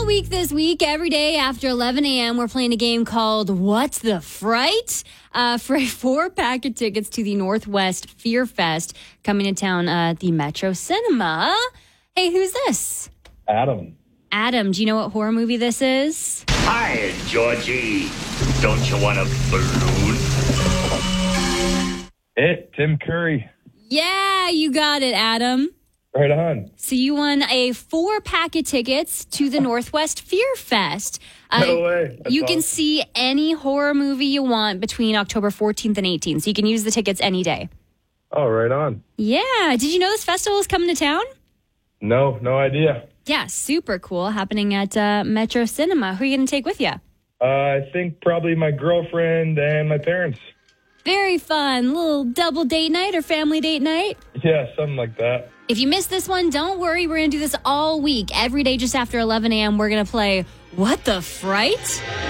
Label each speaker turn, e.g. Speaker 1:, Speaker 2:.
Speaker 1: week this week, every day after 11 a.m., we're playing a game called What's the Fright? For a 4-pack of tickets to the Northwest Fear Fest coming to town at the Metro Cinema. Hey, who's this?
Speaker 2: Adam.
Speaker 1: Adam, do you know what horror movie this is?
Speaker 3: Hi, Georgie. Don't you want a balloon?
Speaker 2: Tim Curry.
Speaker 1: Yeah, you got it, Adam.
Speaker 2: Right on.
Speaker 1: So you won a 4-pack of tickets to the Northwest Fear Fest.
Speaker 2: No way. That's
Speaker 1: You can
Speaker 2: awesome.
Speaker 1: see any horror movie you want between October 14th and 18th. So you can use the tickets any day.
Speaker 2: Oh, right on.
Speaker 1: Yeah. Did you know this festival is coming to town?
Speaker 2: No idea.
Speaker 1: Yeah, super cool. Happening at Metro Cinema. Who are you going to take with you?
Speaker 2: I think probably my girlfriend and my parents.
Speaker 1: Very fun. Little double date night or family date night.
Speaker 2: Yeah, something like that.
Speaker 1: If you missed this one, don't worry. We're going to do this all week. Every day just after 11 a.m., we're going to play What the Fright?